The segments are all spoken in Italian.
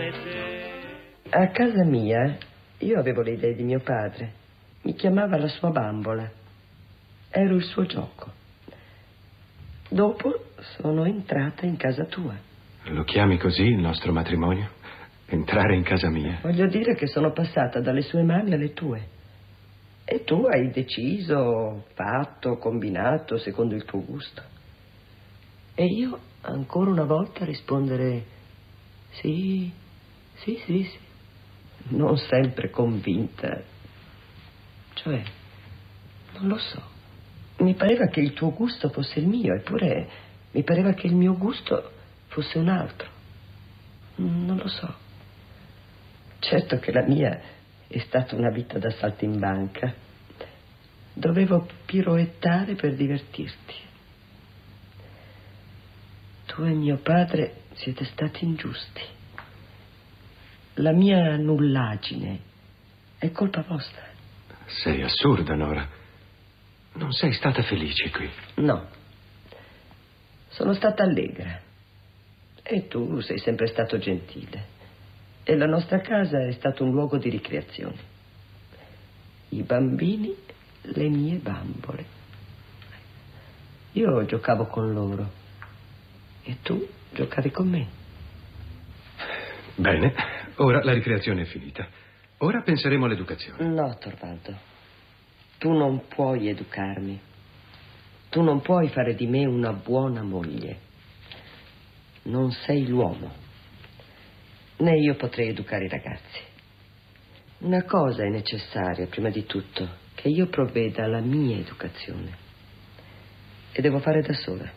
come te. A casa mia io avevo le idee di mio padre. Mi chiamava la sua bambola. Ero il suo gioco. Dopo sono entrata in casa tua. Lo chiami così il nostro matrimonio? Entrare in casa mia? Voglio dire che sono passata dalle sue mani alle tue. E tu hai deciso, fatto, combinato secondo il tuo gusto. E io ancora una volta rispondere sì, sì, sì, sì. Non sempre convinta. Cioè, non lo so. Mi pareva che il tuo gusto fosse il mio, eppure mi pareva che il mio gusto fosse un altro. Non lo so. Certo che la mia è stata una vita da saltimbanca. Dovevo piroettare per divertirti. Tu e mio padre siete stati ingiusti. La mia nullaggine è colpa vostra. Sei assurda, Nora. Non sei stata felice qui. No. Sono stata allegra. E tu sei sempre stato gentile. E la nostra casa è stato un luogo di ricreazione. I bambini, le mie bambole. Io giocavo con loro. E tu giocavi con me. Bene, ora la ricreazione è finita. Ora penseremo all'educazione. No, Torvaldo. Tu non puoi educarmi. Tu non puoi fare di me una buona moglie. Non sei l'uomo. Né io potrei educare i ragazzi. Una cosa è necessaria, prima di tutto, che io provveda alla mia educazione. E devo fare da sola.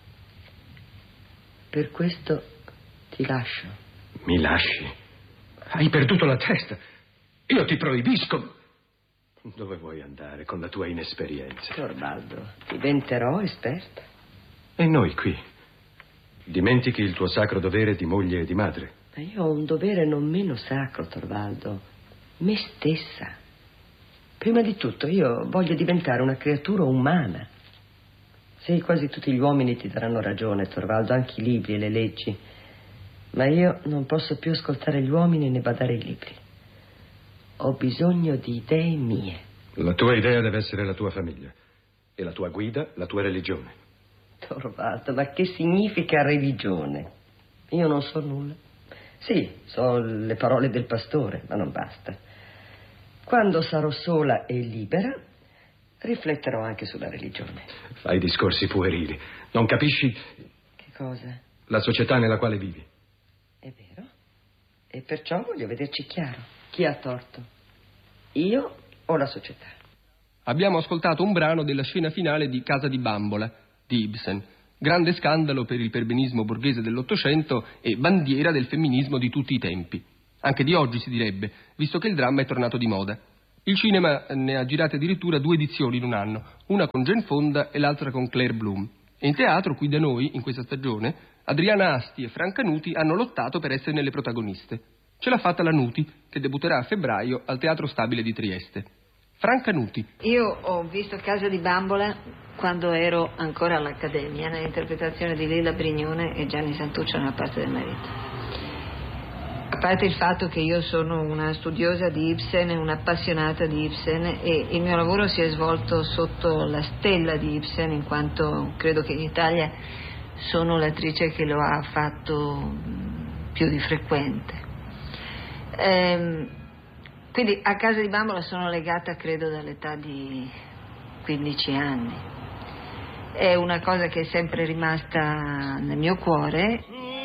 Per questo ti lascio. Mi lasci? Hai perduto la testa. Io ti proibisco. Dove vuoi andare con la tua inesperienza? Torvaldo, diventerò esperta. E noi qui? Dimentichi il tuo sacro dovere di moglie e di madre? Ma io ho un dovere non meno sacro, Torvaldo. Me stessa. Prima di tutto io voglio diventare una creatura umana. Sì, quasi tutti gli uomini ti daranno ragione, Torvaldo, anche i libri e le leggi. Ma io non posso più ascoltare gli uomini né badare ai libri. Ho bisogno di idee mie. La tua idea deve essere la tua famiglia. E la tua guida, la tua religione. Torvaldo, ma che significa religione? Io non so nulla. Sì, so le parole del pastore, ma non basta. Quando sarò sola e libera, rifletterò anche sulla religione. Fai discorsi puerili. Non capisci Che cosa? la società nella quale vivi. È vero. E perciò voglio vederci chiaro. Chi ha torto? Io o la società? Abbiamo ascoltato un brano della scena finale di Casa di Bambola, di Ibsen. Grande scandalo per il perbenismo borghese dell'Ottocento e bandiera del femminismo di tutti i tempi. Anche di oggi si direbbe, visto che il dramma è tornato di moda. Il cinema ne ha girate addirittura 2 edizioni in un anno, una con Jane Fonda e l'altra con Claire Bloom. E in teatro, qui da noi, in questa stagione, Adriana Asti e Franca Nuti hanno lottato per essere nelle protagoniste. Ce l'ha fatta la Nuti, che debutterà a febbraio al Teatro Stabile di Trieste. Franca Nuti. Io ho visto Casa di Bambola quando ero ancora all'Accademia, nell'interpretazione di Lilla Brignone e Gianni Santuccio nella parte del marito. A parte il fatto che io sono una studiosa di Ibsen e un'appassionata di Ibsen e il mio lavoro si è svolto sotto la stella di Ibsen, in quanto credo che in Italia sono l'attrice che lo ha fatto più di frequente. Quindi a Casa di Bambola sono legata credo dall'età di 15 anni. È una cosa che è sempre rimasta nel mio cuore.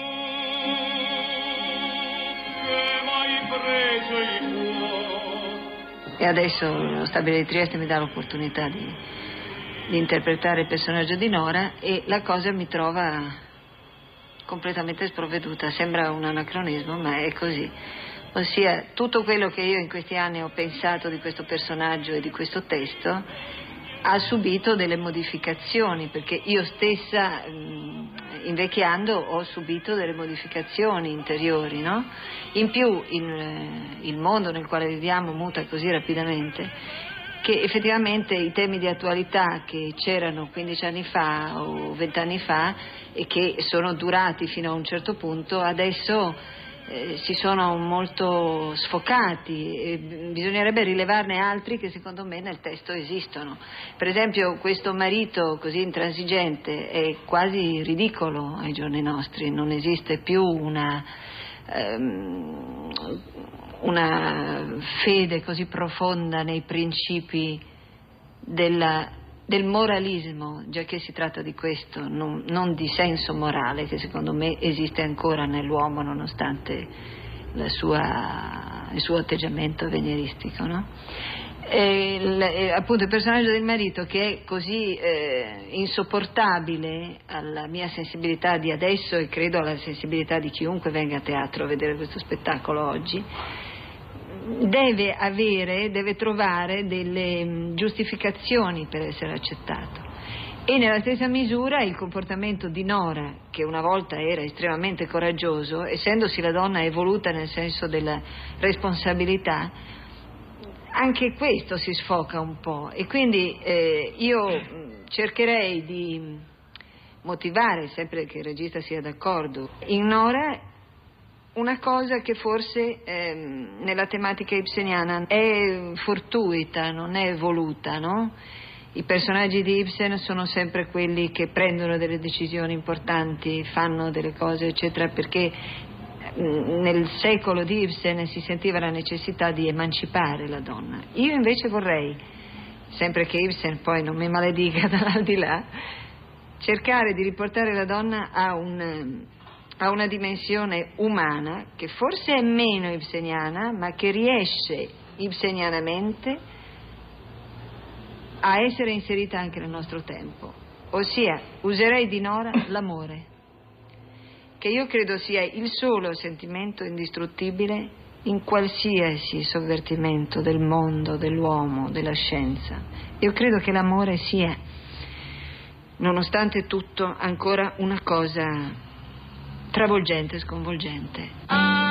E adesso lo Stabile di Trieste mi dà l'opportunità di interpretare il personaggio di Nora e la cosa mi trova completamente sprovveduta. Sembra un anacronismo, ma è così. Ossia, tutto quello che io in questi anni ho pensato di questo personaggio e di questo testo ha subito delle modificazioni, perché io stessa, invecchiando, ho subito delle modificazioni interiori, no? In più, il mondo nel quale viviamo muta così rapidamente che effettivamente i temi di attualità che c'erano 15 anni fa o 20 anni fa e che sono durati fino a un certo punto, adesso si sono molto sfocati e bisognerebbe rilevarne altri che secondo me nel testo esistono. Per esempio questo marito così intransigente è quasi ridicolo ai giorni nostri, non esiste più una fede così profonda nei principi del moralismo, già che si tratta di questo, non di senso morale, che secondo me esiste ancora nell'uomo nonostante il suo atteggiamento avveniristico, no? Appunto il personaggio del marito, che è così insopportabile alla mia sensibilità di adesso e credo alla sensibilità di chiunque venga a teatro a vedere questo spettacolo oggi, deve trovare delle giustificazioni per essere accettato. E nella stessa misura il comportamento di Nora, che una volta era estremamente coraggioso, essendosi la donna evoluta nel senso della responsabilità, anche questo si sfoca un po', e quindi io cercherei di motivare, sempre che il regista sia d'accordo, in Nora una cosa che forse nella tematica ibseniana è fortuita, non è voluta, no? I personaggi di Ibsen sono sempre quelli che prendono delle decisioni importanti, fanno delle cose eccetera, perché nel secolo di Ibsen si sentiva la necessità di emancipare la donna. Io invece vorrei, sempre che Ibsen poi non mi maledica dall'aldilà, cercare di riportare la donna a una dimensione umana che forse è meno ibseniana, ma che riesce ibsenianamente a essere inserita anche nel nostro tempo. Ossia, userei di Nora l'amore, che io credo sia il solo sentimento indistruttibile in qualsiasi sovvertimento del mondo, dell'uomo, della scienza. Io credo che l'amore sia, nonostante tutto, ancora una cosa travolgente, sconvolgente.